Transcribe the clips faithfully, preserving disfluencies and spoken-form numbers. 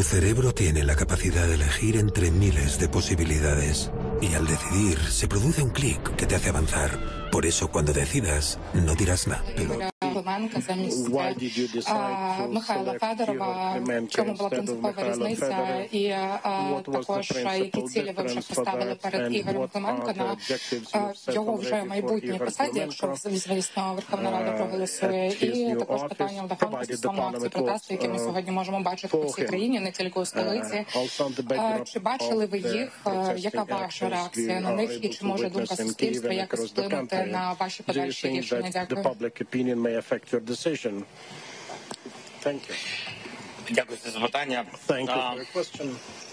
Tu cerebro tiene la capacidad de elegir entre miles de posibilidades. Y al decidir, se produce un clic que te hace avanzar. Por eso, cuando decidas, no dirás nada. Клименка замість а, Михайла Федорова, в чому була принципова різниця, і а, також які цілі ви вже поставили перед Ігорем Клименко на а, його вже майбутній посаді, якщо, звісно, Верховна Рада проголосує, і також питання вдоганки стосовно акцій протесту, які ми сьогодні можемо бачити по всій країні, не тільки у столиці. А, чи бачили ви їх, а, яка ваша реакція на них, і чи може думка суспільства якось вплинути на ваші подальші рішення? Дякую. Affect your decision. Thank you. Дякую за запитання. Thank you for your question.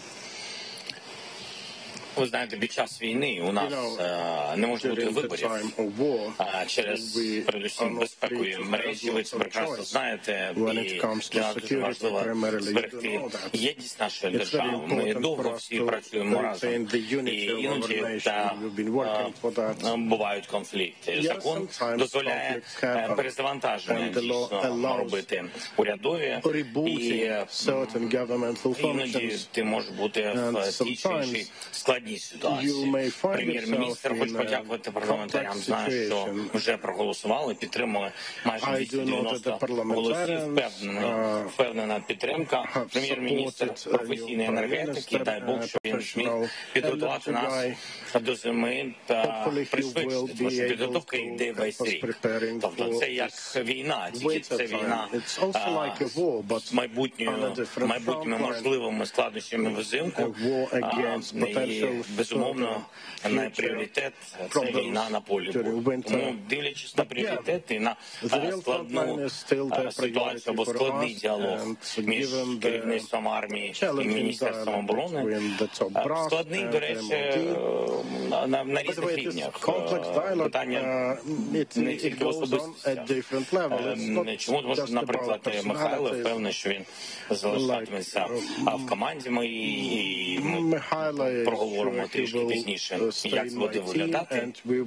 Ви знаєте, під час війни у нас uh, не може бути виборів uh, через, передусім, безпекові мережі. Ви це прекрасно знаєте, і для нас дуже важливо зберегти єдність нашої держави. Ми довго всі працюємо разом, і іноді та, uh, бувають конфлікти. Закон дозволяє uh, перезавантаження дійсно робити урядові, і іноді ти можеш бути в тій чи іншій складній ситуації. Прем'єр-міністр, хочу подякувати парламентарям, знаю, що вже проголосували, підтримали майже двісті дев'яносто голосів, впевнена, впевнена підтримка. Прем'єр-міністр професійної енергетики, дай Бог, що він зміг підготувати нас до зими та пришвидшити, тому що підготовка йде весь рік. Тобто це як війна, тільки це війна а, з майбутньою, майбутніми можливими складнощами взимку. І, безумовно, на пріоритет – це війна на полі бою. Тому, дивлячись на пріоритети і на складну ситуацію або складний діалог між керівництвом армії і Міністерством оборони, складний, до речі, на, на різних рівнях. Питання не тільки в особистості. Чому, тому що, наприклад, Михайло впевнений, що він залишатиметься в команді моїй, і ми проговоримо трішки пізніше, як це буде виглядати,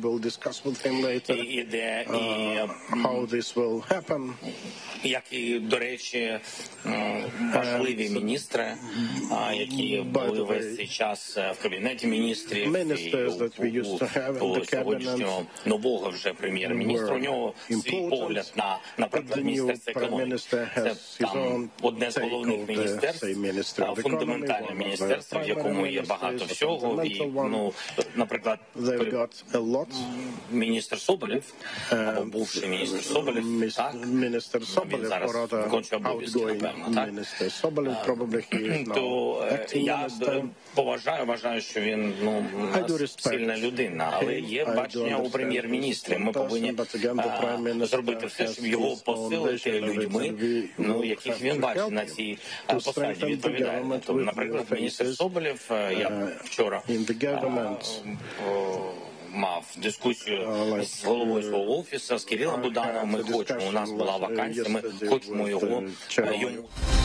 і де, і як і, до речі, важливі міністри, які були весь цей час в Кабінеті міністрів, і у, у, у сьогоднішнього нового вже прем'єр-міністра, у нього свій погляд на, наприклад, Міністерство економіки. Це там одне з головних міністерств, фундаментальне міністерство, в якому є багато всього, і, ну, наприклад, міністр Соболєв, або бувший міністр Соболєв, так, він зараз виконує обов'язки, напевно, так, то я поважаю, вважаю, що він, ну, сильна людина, але є бачення у прем'єр-міністрі. Ми повинні а, зробити все, щоб його посилити людьми, ну, яких він бачить на цій посаді відповідально. Тобто, наприклад, міністр Соболєв, я вчора мав дискусію з головою свого офісу, з Кирилом Будановим. Ми хочемо, у нас була вакансія, ми хочемо його, йому